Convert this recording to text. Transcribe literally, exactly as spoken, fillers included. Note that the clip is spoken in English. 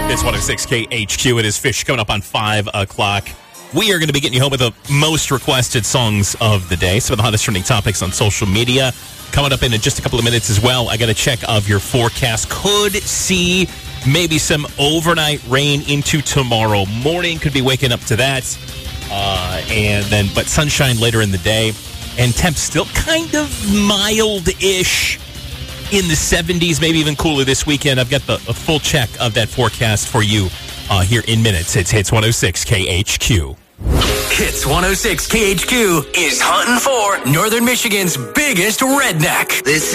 It's one oh six K H Q. It is Fish coming up on five o'clock. We are going to be getting you home with the most requested songs of the day. Some of the hottest trending topics on social media. Coming up in just a couple of minutes as well, I got a check of your forecast. Could see maybe some overnight rain into tomorrow morning. Could be waking up to that. Uh, and then, but sunshine later in the day. And temps still kind of mild-ish in the seventies, maybe even cooler this weekend. I've got the a full check of that forecast for you uh, here in minutes. It's Hits one oh six K H Q. Hits one oh six K H Q is hunting for Northern Michigan's biggest redneck. This